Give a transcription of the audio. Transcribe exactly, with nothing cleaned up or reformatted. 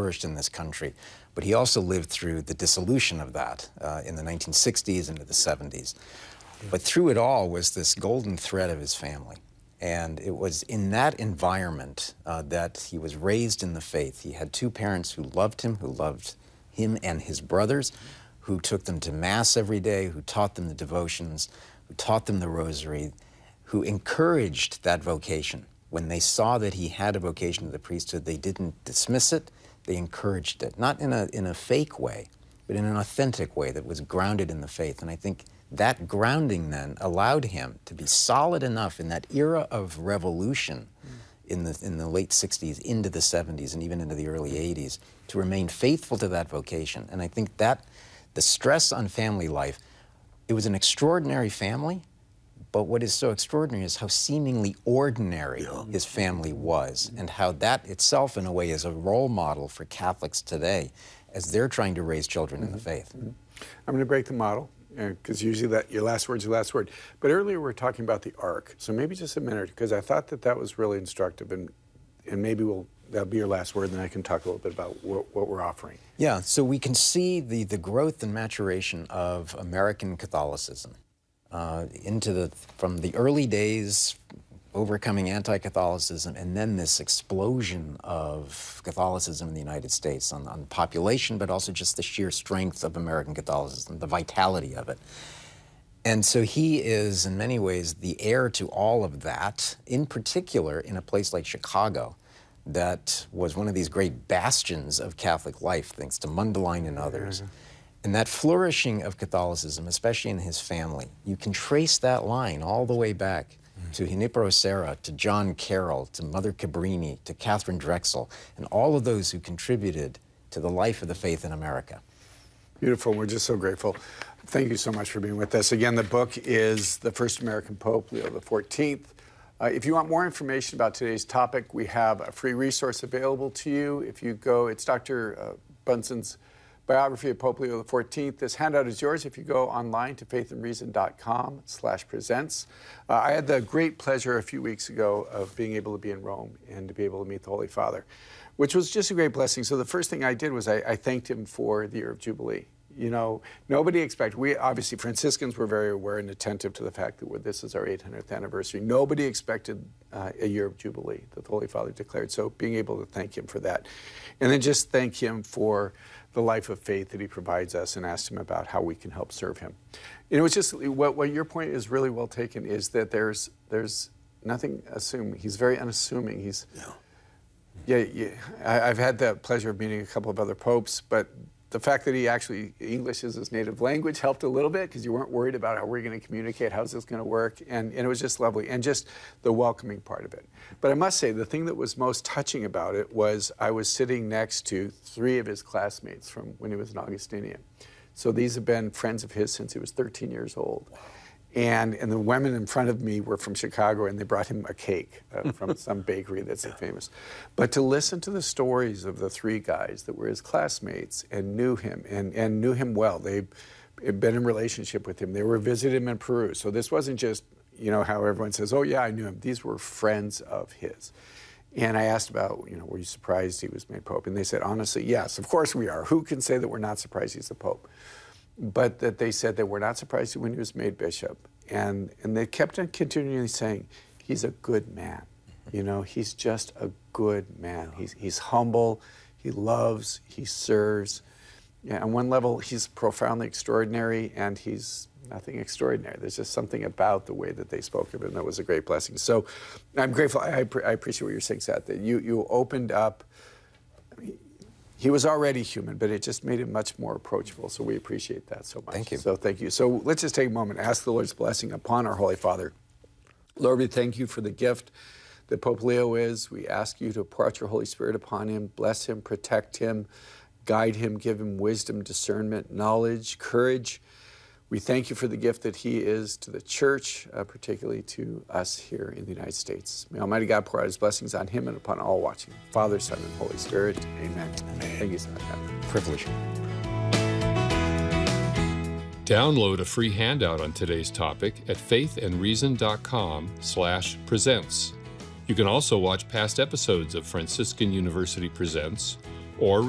flourished in this country, but he also lived through the dissolution of that uh, in the nineteen sixties into the seventies. But through it all was this golden thread of his family. And it was in that environment uh, that he was raised in the faith. He had two parents who loved him, who loved him and his brothers, who took them to Mass every day, who taught them the devotions, who taught them the rosary, who encouraged that vocation. When they saw that he had a vocation to the priesthood, they didn't dismiss it, they encouraged it. Not in a, in a fake way, but in an authentic way that was grounded in the faith. And I think that grounding then allowed him to be solid enough in that era of revolution in the, in the late sixties into the seventies and even into the early eighties to remain faithful to that vocation. And I think that the stress on family life, it was an extraordinary family, but what is so extraordinary is how seemingly ordinary yeah. his family was, and how that itself in a way is a role model for Catholics today as they're trying to raise children mm-hmm. in the faith. Mm-hmm. I'm going to break the model, because usually that your last word's your last word. But earlier we were talking about the Ark, so maybe just a minute, because I thought that that was really instructive, and and maybe we'll that'll be your last word, and then I can talk a little bit about what, what we're offering. Yeah, so we can see the the growth and maturation of American Catholicism uh, into the from the early days, overcoming anti-Catholicism, and then this explosion of Catholicism in the United States on, on population, but also just the sheer strength of American Catholicism, the vitality of it. And so he is, in many ways, the heir to all of that, in particular in a place like Chicago, that was one of these great bastions of Catholic life, thanks to Mundelein and others. Mm-hmm. And that flourishing of Catholicism, especially in his family, you can trace that line all the way back to Junipero Serra, to John Carroll, to Mother Cabrini, to Catherine Drexel, and all of those who contributed to the life of the faith in America. Beautiful. We're just so grateful. Thank you so much for being with us. Again, the book is The First American Pope, Leo the fourteenth. Uh, if you want more information about today's topic, we have a free resource available to you. If you go, it's Doctor Uh, Bunson's biography of Pope Leo the fourteenth. This handout is yours if you go online to faith and reason dot com slash presents. Uh, I had the great pleasure a few weeks ago of being able to be in Rome and to be able to meet the Holy Father, which was just a great blessing. So the first thing I did was I, I thanked him for the year of Jubilee. You know, nobody expected, we obviously Franciscans were very aware and attentive to the fact that this is our eight hundredth anniversary. Nobody expected uh, a year of Jubilee that the Holy Father declared. So being able to thank him for that. And then just thank him for the life of faith that he provides us, and asked him about how we can help serve him. You know, it's just, what, what your point is really well taken, is that there's there's nothing assumed. He's very unassuming. He's, yeah, yeah, yeah I, I've had the pleasure of meeting a couple of other popes, but the fact that he actually, English is his native language helped a little bit, because you weren't worried about how we're going to communicate, how's this going to work, and, and it was just lovely, and just the welcoming part of it. But I must say, the thing that was most touching about it was I was sitting next to three of his classmates from when he was an Augustinian. So these have been friends of his since he was thirteen years old. And, and the women in front of me were from Chicago, and they brought him a cake uh, from some bakery that's yeah. famous. But to listen to the stories of the three guys that were his classmates and knew him, and, and knew him well, they'd been in relationship with him. They were visiting him in Peru. So this wasn't just, you know, how everyone says, oh yeah, I knew him. These were friends of his. And I asked about, you know, were you surprised he was made Pope? And they said, honestly, yes, of course we are. Who can say that we're not surprised he's the Pope? But that they said they were not surprised when he was made bishop. And, and they kept on continually saying, he's a good man. You know, he's just a good man. He's, he's humble, he loves, he serves. Yeah, on one level, he's profoundly extraordinary, and he's nothing extraordinary. There's just something about the way that they spoke of him that was a great blessing. So I'm grateful. I, I appreciate what you're saying, Seth, that you, you opened up. I mean, he was already human, but it just made him much more approachable, so we appreciate that so much. Thank you. So thank you. So let's just take a moment and ask the Lord's blessing upon our Holy Father. Lord, we thank you for the gift that Pope Leo is. We ask you to pour out your Holy Spirit upon him, bless him, protect him, guide him, give him wisdom, discernment, knowledge, courage. We thank you for the gift that he is to the church, uh, particularly to us here in the United States. May Almighty God pour out his blessings on him and upon all watching. Father, Son, and Holy Spirit. Amen. Amen. Thank you so much. Privilege. Download a free handout on today's topic at faith and reason dot com slash presents. You can also watch past episodes of Franciscan University Presents, or